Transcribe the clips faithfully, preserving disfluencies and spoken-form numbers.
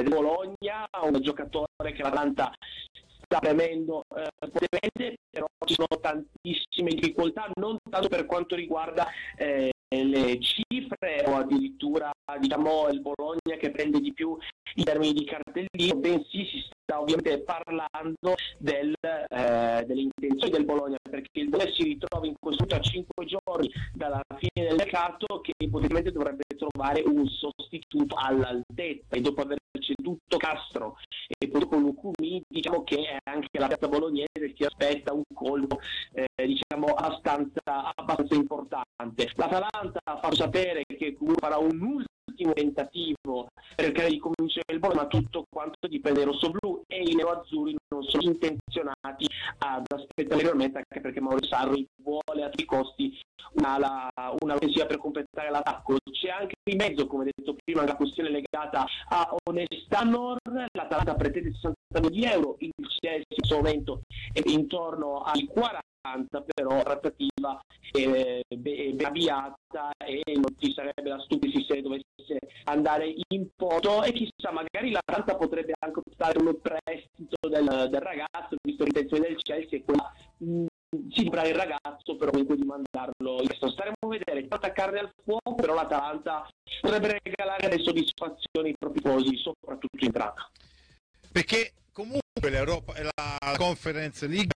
del Bologna, un giocatore che l'Atalanta sta premendo eh, fortemente, però ci sono tantissime difficoltà, non tanto per quanto riguarda eh, le cifre o addirittura diciamo il Bologna che prende di più in termini di cartellino, bensì si sta ovviamente parlando del, eh, delle intenzioni del Bologna, perché il Bologna si ritrova in questo momento a cinque giorni dalla fine del mercato che ipoteticamente dovrebbe trovare un sostituto all'altezza, e dopo aver ceduto Castro e poi con Lucumi diciamo che è anche la piazza bolognese si aspetta un colpo eh, diciamo abbastanza, abbastanza importante. L'Atalanta ha fatto sapere che comunque farà un ultimo tentativo per cercare di convincere il Bologna, ma tutto quanto dipende dai rossoblù, e i neroazzurri non sono intenzionati ad aspettare ulteriormente, anche perché Mauro Sarri vuole a tutti i costi una, una offensiva per completare l'attacco. C'è anche in mezzo, come detto prima, la questione legata a Onestà Nor. L'Atalanta pretende sessanta milioni di euro, il Chelsea in questo momento è intorno ai quaranta, però la trattativa è ben avviata e non ci sarebbe da stupirsi se dovesse andare in poto, e chissà, magari l'Atalanta potrebbe anche optare un prestito del, del ragazzo, visto l'intenzione del Chelsea è quella mh, si compra il ragazzo, però comunque di mandarlo in questo. Staremo a vedere, tanta carne al fuoco, però l'Atalanta potrebbe regalare le soddisfazioni ai propri tifosi, soprattutto in entrata. Perché comunque l'Europa, la Conference League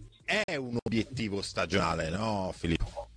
è un obiettivo stagionale, no Filippo?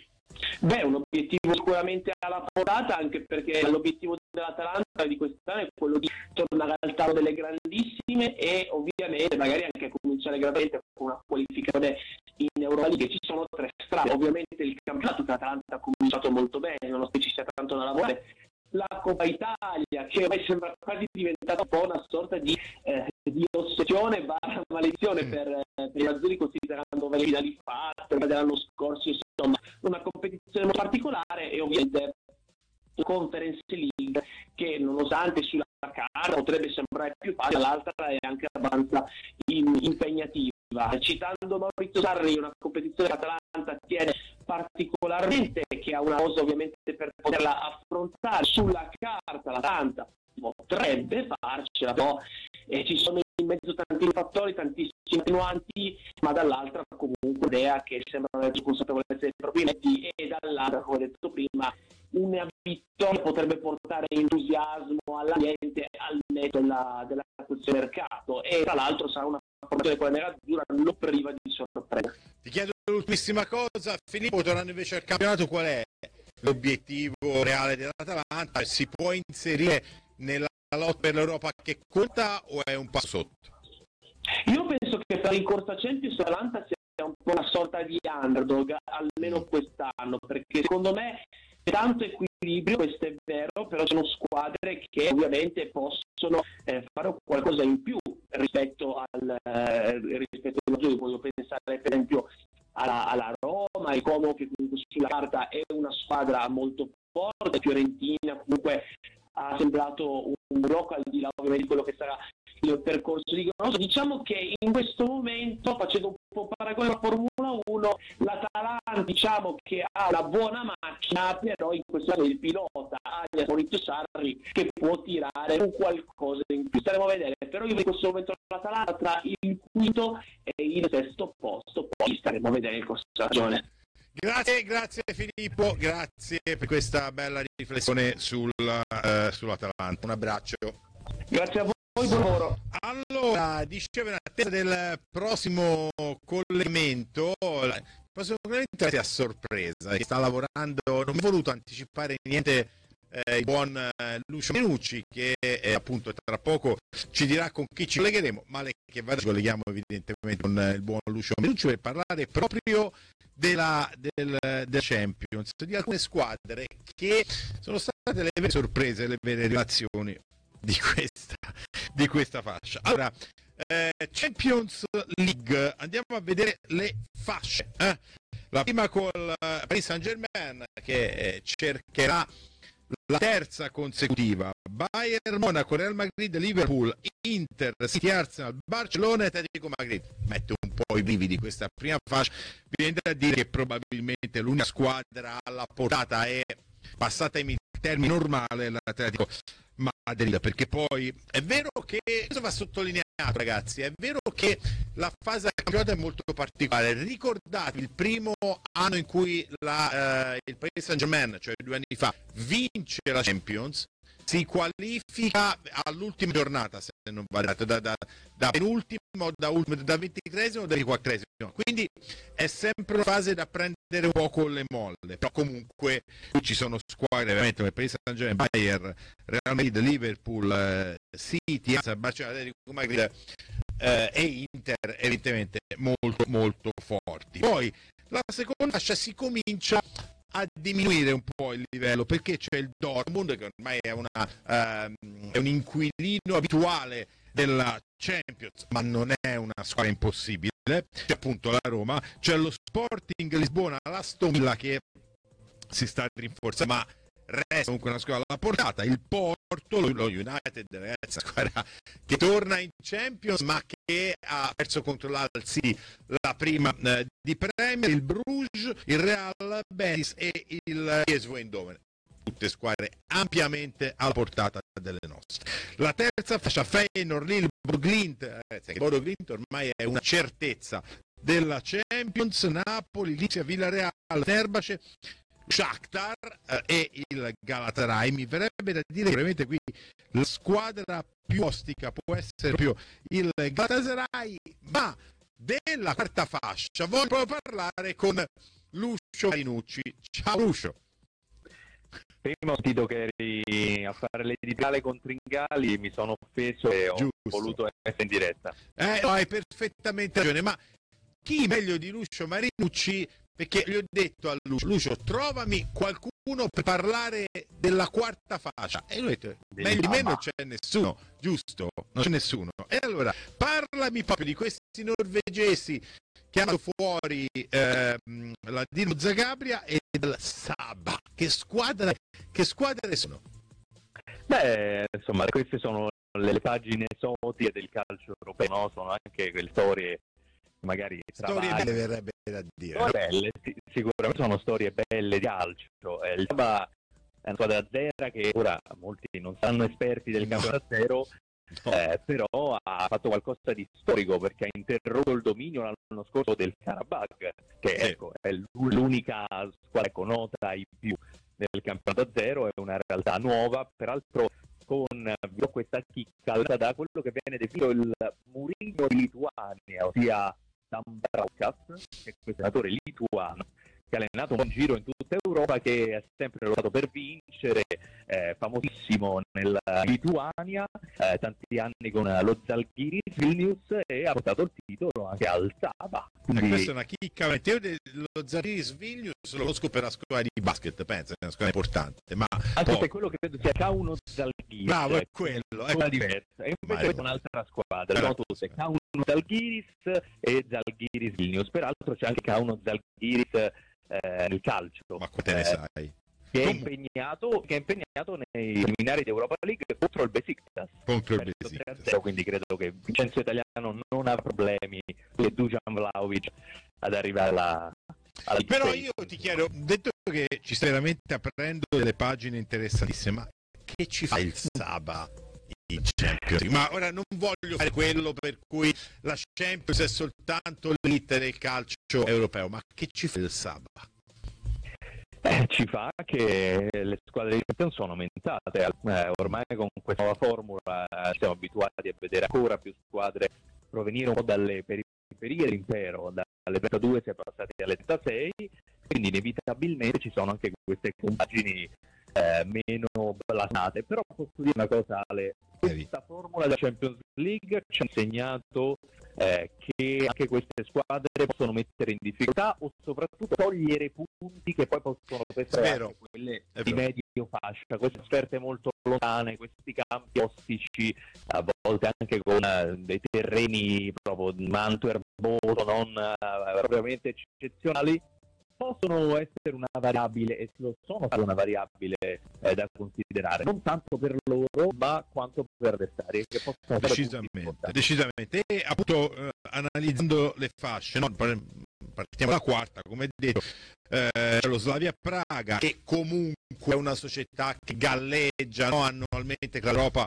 Beh, un obiettivo sicuramente alla portata, anche perché l'obiettivo dell'Atalanta di quest'anno è quello di tornare al tavolo delle grandissime e ovviamente magari anche cominciare gradualmente con una qualificazione in Europa League. Ci sono tre strade, ovviamente il campionato che l'Atalanta ha cominciato molto bene, nonostante ci sia tanto da lavorare, la Coppa Italia che ormai sembra quasi diventata un po' una sorta di, eh, di ossessione barra maledizione per, eh, per i azzurri, considerando le finali fatte dell'anno scorso, insomma una competizione molto particolare, e ovviamente la Conference League che nonostante sulla carta potrebbe sembrare più facile, l'altra è anche abbastanza in, impegnativa. Citando Maurizio Sarri, una competizione che l'Atalanta tiene particolarmente, che ha una cosa ovviamente per poterla affrontare sulla carta, l'Atalanta potrebbe farcela, però eh, ci sono in mezzo tantissimi fattori, tantissimi attenuanti, ma dall'altra comunque idea che sembra avere consapevolezza dei propri netti, e dall'altra, come detto prima, una vittoria potrebbe portare entusiasmo all'ambiente al netto della, della questione mercato, e tra l'altro sarà una formazione con la nerazzurra non priva di sorpresa. Ti chiedo l'ultimissima cosa, Filippo, tornando invece al campionato, qual è l'obiettivo reale dell'Atalanta? Si può inserire nella lotta per l'Europa che conta o è un passo sotto? Io penso che per il corsa Champions l'Atalanta sia un po' una sorta di underdog, almeno quest'anno, perché secondo me c'è tanto equilibrio, questo è vero, però sono squadre che ovviamente possono eh, fare qualcosa in più rispetto al eh, rispetto al gioco. Voglio pensare per esempio alla, alla Roma, il Como, che comunque sulla carta è una squadra molto forte, Fiorentina comunque ha sembrato un blocco al di là ovviamente di quello che sarà il percorso di Grosso. Diciamo che in questo momento, facendo un po' paragone alla Formula uno, l'Atalanta diciamo che ha una buona macchina, però in questo caso il pilota alias Maurizio Sarri che può tirare un qualcosa in più. Staremo a vedere, però io in questo momento l'Atalanta tra il quinto e il sesto posto, poi staremo a vedere il corso della stagione. Grazie, grazie Filippo, grazie per questa bella riflessione sul, uh, sull'Atalanta. Un abbraccio. Grazie a voi. Buon lavoro. Allora, dicevo, in attesa del prossimo collegamento, il prossimo collegamento è a sorpresa, che sta lavorando, non mi ho voluto anticipare niente, eh, il buon eh, Lucio Menucci, che eh, appunto tra poco ci dirà con chi ci collegheremo, male che vada ci colleghiamo evidentemente con eh, il buon Lucio Menucci per parlare proprio della, del, del Champions, di alcune squadre che sono state le vere sorprese, le vere rivelazioni di questa, di questa fascia. Allora, eh, Champions League, andiamo a vedere le fasce. Eh? La prima col uh, Paris Saint-Germain, che eh, cercherà la terza consecutiva. Bayern Monaco, Real Madrid, Liverpool, Inter, City, Arsenal, Barcellona e Atletico Madrid. Mette un po' i brividi questa prima fascia. Viene da dire che probabilmente l'unica squadra alla portata è passata ai termine normale l'Atletico Madrid, perché poi è vero che, questo va sottolineato ragazzi, è vero che la fase del campionato è molto particolare. Ricordatevi il primo anno in cui la, eh, il Paris Saint-Germain, cioè due anni fa, vince la Champions, si qualifica all'ultima giornata, se non vado da, da, da penultimo, da, da ventitreesimo o da ventiquattresimo, quindi è sempre una fase da prendere un po' con le molle, però comunque qui ci sono squadre veramente come Paris Saint-Germain, Bayern, Real Madrid, Liverpool, eh, City, Barcellona, Atletico Madrid eh, e Inter evidentemente molto molto forti. Poi la seconda fascia si comincia a diminuire un po' il livello, perché c'è il Dortmund che ormai è, una, uh, è un inquilino abituale della Champions, ma non è una squadra impossibile. C'è appunto la Roma, c'è lo Sporting Lisbona, l'Aston Villa che si sta rinforzando, ma resta comunque una squadra alla portata. Il Porto, lo United, ragazzi, una squadra che torna in Champions ma che ha perso contro l'Al City la prima eh, di Premier, il Bruges, il Real Betis e il P S V Eindhoven, tutte squadre ampiamente alla portata delle nostre. La terza fascia, Feyenoord, Lille, Bodo Glimt, ragazzi, Bodo Glimt ormai è una certezza della Champions, Napoli, Lipsia, Villarreal, Fenerbahce, Shakhtar eh, e il Galatasaray. Mi verrebbe da dire che veramente qui la squadra più ostica può essere più il Galatasaray, ma della quarta fascia voglio proprio parlare con Lucio Marinucci. Ciao Lucio. Prima ho sentito che eri a fare l'editoriale con Tringali, mi sono offeso e ho Giusto. voluto essere in diretta. Eh, no, hai perfettamente ragione, ma chi meglio di Lucio Marinucci? Perché gli ho detto a Lucio, Lucio, trovami qualcuno per parlare della quarta fascia. E lui ha detto, meglio di me non c'è nessuno, giusto? Non c'è nessuno. E allora, parlami proprio di questi norvegesi che hanno fuori eh, la Dinamo Zagabria e il Saba. Che squadre, che squadre sono? Beh, insomma, queste sono le, le pagine esotiche del calcio europeo, no? Sono anche quelle storie magari storie belle, verrebbe da dire. Storie belle, sì, sicuramente sono storie belle di calcio. Eh, il Saba è una squadra azzera che ora molti non saranno esperti del campionato zero, no. eh, però ha fatto qualcosa di storico perché ha interrotto il dominio l'anno scorso del Karabakh, che sì. ecco, è l'unica squadra nota ai più del campionato zero, è una realtà nuova, peraltro con questa chicca da quello che viene definito il Mourinho di Lituania, ossia Dambrauskas, che è questo allenatore lituano che ha allenato un giro in tutta Europa, che ha sempre lottato per vincere, eh, famosissimo nella Lituania, eh, tanti anni con lo Zalgiris Vilnius, e ha portato il titolo anche al Saba. Quindi... Eh, questa è una chicca, lo Zalgiris Vilnius lo conosco per la scuola di basket, penso, è una scuola importante, ma anche poi... quello che credo sia K uno Zalgiris, bravo, è quello, è una diversa, e invece è un'altra squadra, no, tutte K uno Zalgiris e Zalgiris Vilnius, peraltro c'è anche K uno Zalgiris Eh, nel calcio, ma quante ne eh, sai? Che è, impegnato, che è impegnato nei preliminari di Europa League contro il Besiktas, contro il Besiktas. Quindi credo che Vincenzo Italiano non ha problemi e Dusan Vlahovic ad arrivare alla, alla però io ti chiedo, detto che ci stai veramente aprendo delle pagine interessantissime, ma che ci fa il Saba in Champions? Ma ora non voglio fare quello per cui la Champions è soltanto l'elite del calcio europeo, ma che ci fa il Saba? Eh, ci fa che le squadre di Champions sono aumentate, eh, ormai con questa nuova formula eh, siamo abituati a vedere ancora più squadre provenire un po' dalle periferie dell'impero, dalle trentadue si è passati alle trentasei, quindi inevitabilmente ci sono anche queste compagini eh, meno blasate. Però posso dire una cosa, Ale, questa formula della Champions League ci ha insegnato eh, che anche queste squadre possono mettere in difficoltà o soprattutto togliere punti che poi possono essere anche quelle di medio fascia, queste offerte molto lontane, questi campi ostici, a volte anche con uh, dei terreni proprio Antwerp, Bodo, non uh, propriamente eccezionali, possono essere una variabile, e lo sono una variabile eh, da considerare, non tanto per loro ma quanto per avversari che possono decisamente, decisamente. E appunto eh, analizzando le fasce, no? partiamo dalla quarta, come detto, eh, lo Slavia Praga, che comunque è una società che galleggia, no, annualmente, che l'Europa